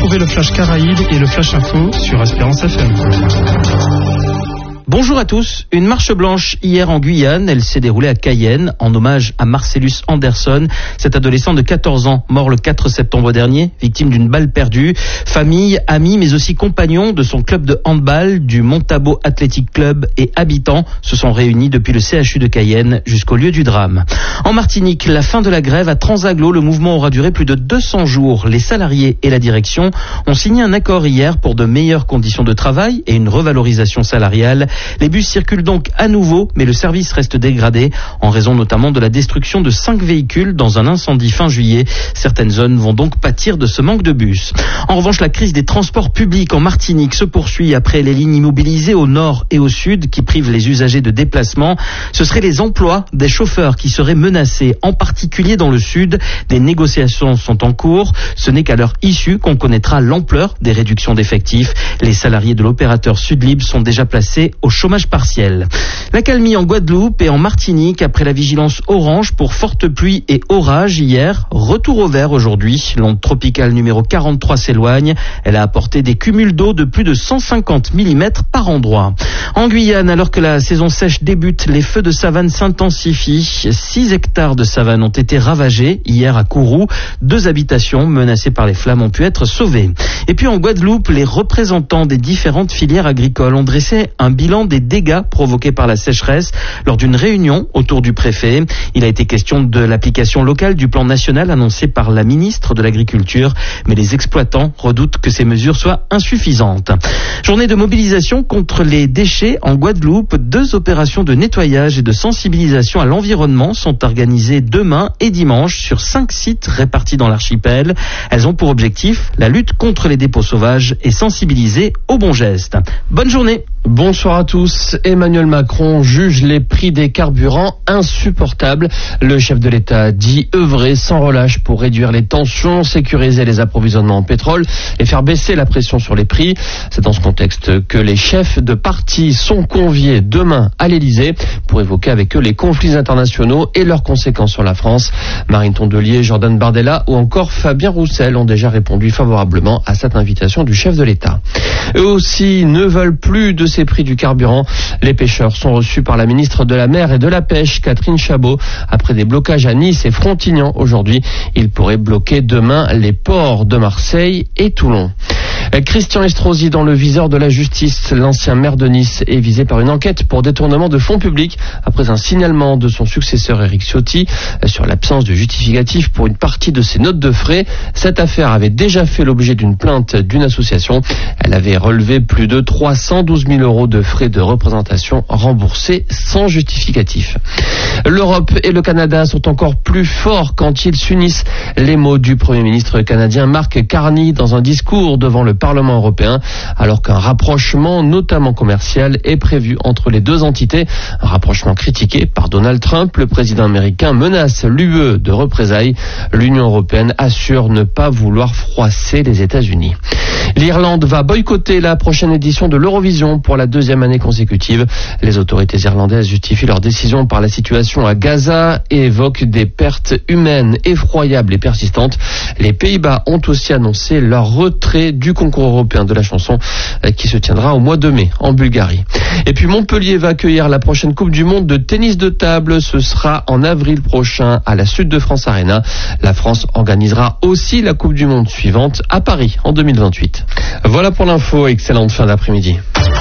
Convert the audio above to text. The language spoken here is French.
Retrouvez le Flash Caraïbes et le Flash Info sur Espérance FM. Bonjour à tous. Une marche blanche hier en Guyane. Elle s'est déroulée à Cayenne en hommage à Marcellus Anderson, cet adolescent de 14 ans mort le 4 septembre dernier, victime d'une balle perdue. Famille, amis, mais aussi compagnons de son club de handball, du Montabo Athletic Club et habitants se sont réunis depuis le CHU de Cayenne jusqu'au lieu du drame. En Martinique, la fin de la grève à Transaglo, le mouvement aura duré plus de 200 jours. Les salariés et la direction ont signé un accord hier pour de meilleures conditions de travail et une revalorisation salariale. Les bus circulent donc à nouveau, mais le service reste dégradé en raison notamment de la destruction de 5 véhicules dans un incendie fin juillet. Certaines zones vont donc pâtir de ce manque de bus. En revanche, la crise des transports publics en Martinique se poursuit après les lignes immobilisées au nord et au sud qui privent les usagers de déplacement. Ce seraient les emplois des chauffeurs qui seraient menacés, en particulier dans le sud. Des négociations sont en cours. Ce n'est qu'à leur issue qu'on connaîtra l'ampleur des réductions d'effectifs. Les salariés de l'opérateur Sudlib sont déjà placés au chômage partiel. L'accalmie en Guadeloupe et en Martinique après la vigilance orange pour fortes pluies et orages hier. Retour au vert aujourd'hui. L'onde tropicale numéro 43 s'éloigne. Elle a apporté des cumuls d'eau de plus de 150 mm par endroit. En Guyane, alors que la saison sèche débute, les feux de savane s'intensifient. 6 hectares de savane ont été ravagés hier à Kourou. 2 habitations menacées par les flammes ont pu être sauvées. Et puis en Guadeloupe, les représentants des différentes filières agricoles ont dressé un bilan des dégâts provoqués par la sécheresse lors d'une réunion autour du préfet. Il a été question de l'application locale du plan national annoncé par la ministre de l'Agriculture, mais les exploitants redoutent que ces mesures soient insuffisantes. Journée de mobilisation contre les déchets en Guadeloupe. 2 opérations de nettoyage et de sensibilisation à l'environnement sont organisées demain et dimanche sur 5 sites répartis dans l'archipel. Elles ont pour objectif la lutte contre les dépôts sauvages et sensibiliser aux bons gestes. Bonne journée. Bonsoir à tous. Emmanuel Macron juge les prix des carburants insupportables. Le chef de l'État dit œuvrer sans relâche pour réduire les tensions, sécuriser les approvisionnements en pétrole et faire baisser la pression sur les prix. C'est dans ce contexte que les chefs de parti sont conviés demain à l'Élysée pour évoquer avec eux les conflits internationaux et leurs conséquences sur la France. Marine Tondelier, Jordan Bardella ou encore Fabien Roussel ont déjà répondu favorablement à cette invitation du chef de l'État. Eux aussi ne veulent plus de ces prix du carburant. Les pêcheurs sont reçus par la ministre de la Mer et de la Pêche, Catherine Chabot. Après des blocages à Nice et Frontignan aujourd'hui, ils pourraient bloquer demain les ports de Marseille et Toulon. Christian Estrosi dans le viseur de la justice. L'ancien maire de Nice est visé par une enquête pour détournement de fonds publics après un signalement de son successeur Éric Ciotti sur l'absence de justificatif pour une partie de ses notes de frais. Cette affaire avait déjà fait l'objet d'une plainte d'une association. Elle avait relevé plus de 312 000 € de frais de représentation remboursés sans justificatif. L'Europe et le Canada sont encore plus forts quand ils s'unissent. Les mots du Premier ministre canadien Mark Carney dans un discours devant le Parlement européen, alors qu'un rapprochement, notamment commercial, est prévu entre les deux entités. Un rapprochement critiqué par Donald Trump. Le président américain menace l'UE de représailles. L'Union européenne assure ne pas vouloir froisser les États-Unis. L'Irlande va boycotter la prochaine édition de l'Eurovision pour la 2e année consécutive. Les autorités irlandaises justifient leur décision par la situation à Gaza et évoquent des pertes humaines effroyables et persistantes. Les Pays-Bas ont aussi annoncé leur retrait du concours européen de la chanson qui se tiendra au mois de mai en Bulgarie. Et puis Montpellier va accueillir la prochaine Coupe du Monde de tennis de table. Ce sera en avril prochain à la Sud de France Arena. La France organisera aussi la Coupe du Monde suivante à Paris en 2028. Voilà pour l'info. Excellente fin d'après-midi.